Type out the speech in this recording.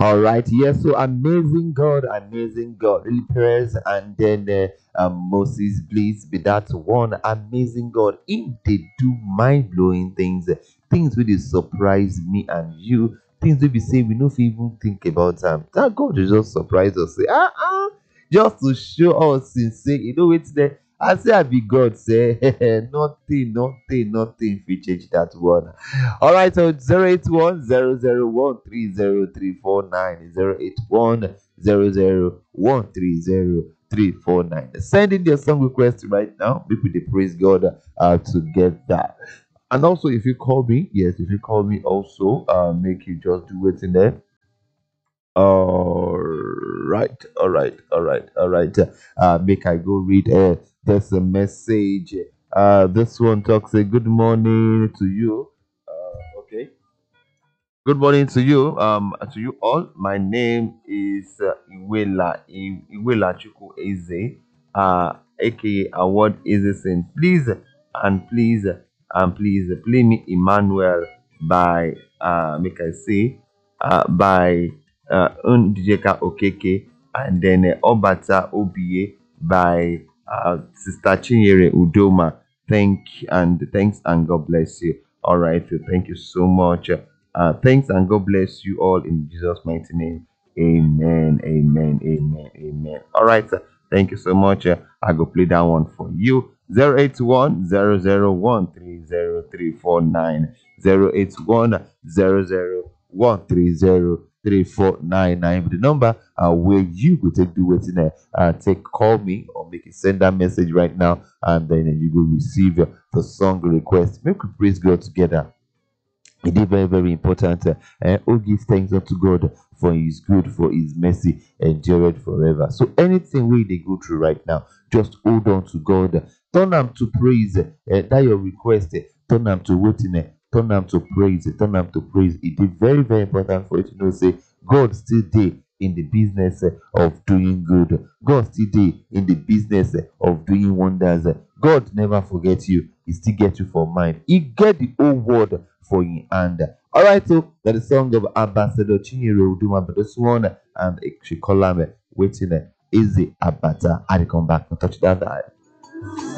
All right, yes. So amazing God, really prayers, and then Moses, please be that one amazing God. If they do mind blowing things, things really surprise me and you, things we be say we no fit even think about them. That God will just surprise us, say just to show us sincere. You know it's there. I say I be God, say nothing fit change that one. All right, so 081 Send in your song request right now. People they praise God together. And also, if you call me, yes, if you call me also, make you just do it in there. All right. Make I go read this message. This one talks a good morning to you. Okay. Good morning to you all. My name is Iwela Chuku Eze, aka Award Ezesen. Please play me Emmanuel by make I say by Ndijeka Okeke, and then Obata Obie by Sister Chinyere Udoma. Thanks and God bless you. All right, so thank you so much. Thanks and God bless you all in Jesus' mighty name. Amen. Amen. Amen. Amen. All right, sir. Thank you so much. I go play that one for you. 081 001 30349 the number where you go take do it in there. Take call me or make it send that message right now, and then you will receive the song request. Make we praise God together. It is very, very important. Oh, give thanks unto God for His good, for His mercy endureth forever. So anything we they go through right now, just hold on to God. Turn them to praise. That your request. Turn them to waiting. Turn them to praise. Turn them to praise. It is very, very important for you to know. Say God still there in the business of doing good. God still there in the business of doing wonders. God never forget you. He still get you for mind. He get the whole world for you. And all right, so that is song of Ambassador Chinyere Uduma, but this one and she call him waiting easy abata. I come back and touch that.